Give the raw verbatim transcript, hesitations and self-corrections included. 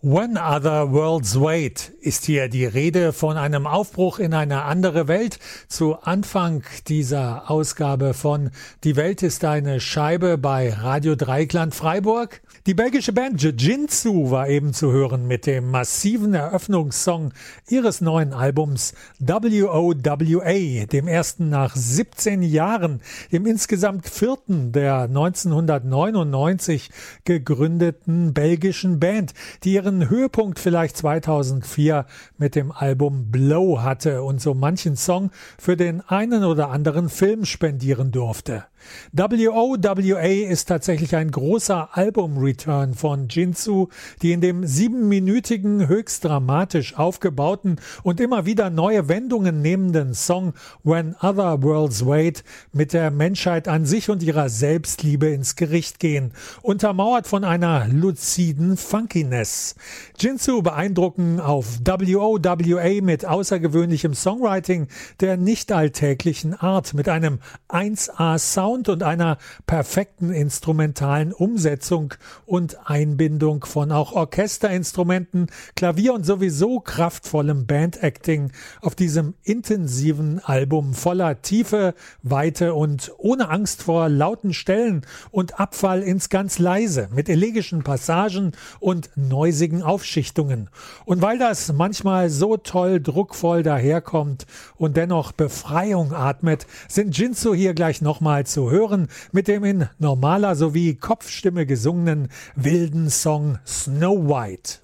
When Other Worlds Wait ist hier die Rede von einem Aufbruch in eine andere Welt. Zu Anfang dieser Ausgabe von Die Welt ist eine Scheibe bei Radio Dreieckland Freiburg. Die belgische Band Jinsu war eben zu hören mit dem massiven Eröffnungssong ihres neuen Albums W O W A, dem ersten nach siebzehn Jahren, dem insgesamt vierten der neunzehnhundertneunundneunzig gegründeten belgischen Band, die ihren Höhepunkt vielleicht zweitausendvier mit dem Album Blow hatte und so manchen Song für den einen oder anderen Film spendieren durfte. W O W A ist tatsächlich ein großer Album-Return von Jinsu, die in dem siebenminütigen, höchst dramatisch aufgebauten und immer wieder neue Wendungen nehmenden Song When Other Worlds Wait mit der Menschheit an sich und ihrer Selbstliebe ins Gericht gehen, untermauert von einer luziden Funkiness. Jinsu beeindrucken auf W O W A mit außergewöhnlichem Songwriting der nicht alltäglichen Art, mit einem eins A Sound und einer perfekten instrumentalen Umsetzung und Einbindung von auch Orchesterinstrumenten, Klavier und sowieso kraftvollem Bandacting auf diesem intensiven Album voller Tiefe, Weite und ohne Angst vor lauten Stellen und Abfall ins ganz Leise mit elegischen Passagen und neusigen Aufschichtungen. Und weil das manchmal so toll druckvoll daherkommt und dennoch Befreiung atmet, sind Jinsu hier gleich nochmal zu hören mit dem in normaler sowie Kopfstimme gesungenen wilden Song Snow White.